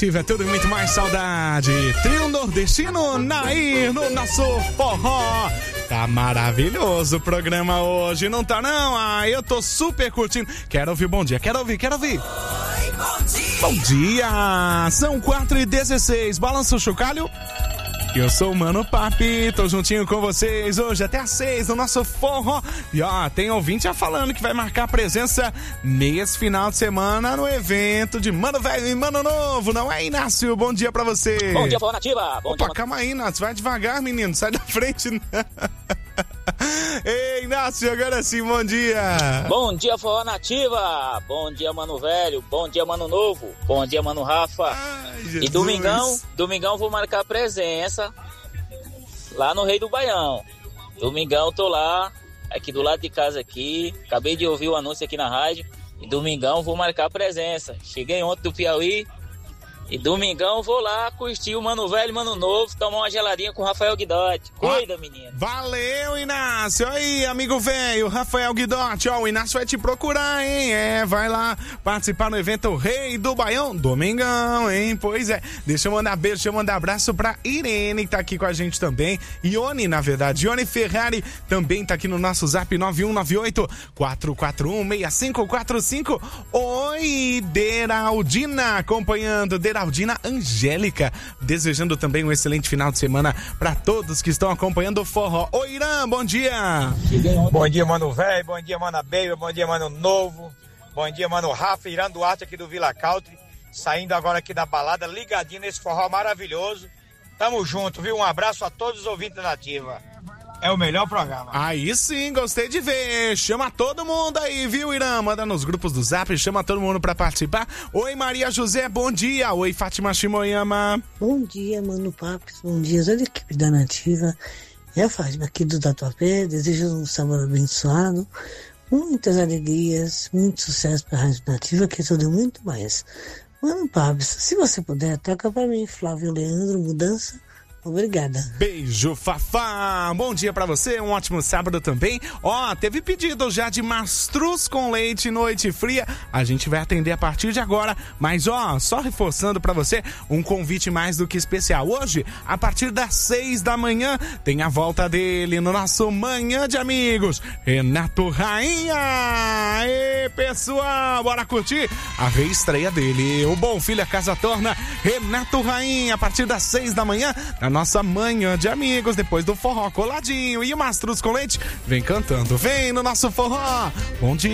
Nativa é tudo e muito mais saudade. Trio nordestino Nair no nosso forró. Tá maravilhoso o programa hoje, não tá não? Ah, eu tô super curtindo. Quero ouvir bom dia, quero ouvir. Oi, bom dia. Bom dia, são 4h16, balança o chocalho. Eu sou o Mano Papi, tô juntinho com vocês hoje até às 6 no nosso forró. E ó, tem ouvinte já falando que vai marcar presença nesse final de semana no evento de Mano Velho e Mano Novo, não é, Inácio? Bom dia pra você. Bom dia, Forró Nativa. Bom dia, calma aí, Inácio, vai devagar, menino, sai da frente. Ei, Inácio, agora sim, bom dia. Bom dia, Forró Nativa. Bom dia, Mano Velho. Bom dia, Mano Novo. Bom dia, Mano Rafa. Ai, e domingão vou marcar presença lá no Rei do Baião. Domingão tô lá, aqui do lado de casa aqui. Acabei de ouvir o anúncio aqui na rádio. E domingão vou marcar presença. Cheguei ontem do Piauí. E domingão vou lá curtir o Mano Velho e Mano Novo, tomar uma geladinha com o Rafael Guidotti. Cuida, menino. Valeu, Inácio. Aí, amigo velho, Rafael Guidotti. Ó, o Inácio vai te procurar, hein? Vai lá participar no evento Rei do Baião, domingão, hein? Pois é. Deixa eu mandar beijo, deixa eu mandar abraço pra Irene, que tá aqui com a gente também. Ione, na verdade. Ione Ferrari também tá aqui no nosso zap 9198-441-6545. Oi, Deraldina, acompanhando. Deraldina Angélica, desejando também um excelente final de semana para todos que estão acompanhando o forró. Oi, Irã, bom dia. Bom dia, Mano Velho, bom dia, Mano Baby, bom dia, Mano Novo, bom dia, Mano Rafa, Irã Duarte aqui do Vila Country, saindo agora aqui da balada, ligadinho nesse forró maravilhoso. Tamo junto, viu? Um abraço a todos os ouvintes da Nativa. É o melhor programa. Aí sim, gostei de ver. Chama todo mundo aí, viu, Irã? Manda nos grupos do Zap, chama todo mundo pra participar. Oi, Maria José, bom dia. Oi, Fátima Shimoyama. Bom dia, Mano Papis. Bom dia, toda a equipe da Nativa. É a Fátima aqui do Tatuapé. Desejo um sábado abençoado. Muitas alegrias, muito sucesso pra Rádio Nativa, que é tudo muito mais. Mano Papis, se você puder, toca pra mim, Flávio Leandro, Mudança. Obrigada. Beijo, Fafá. Bom dia pra você, um ótimo sábado também. Ó, teve pedido já de mastruz com leite noite fria. A gente vai atender a partir de agora. Mas ó, só reforçando pra você um convite mais do que especial. Hoje, a partir das 6 da manhã, tem a volta dele no nosso Manhã de Amigos. Renato Rainha. Aê, pessoal, bora curtir a reestreia dele. O Bom Filho a Casa Torna, Renato Rainha, a partir das 6 da manhã, na nossa Manhã de Amigos, depois do forró coladinho. E o Mastruz com Leite vem cantando, vem no nosso forró. Bom dia.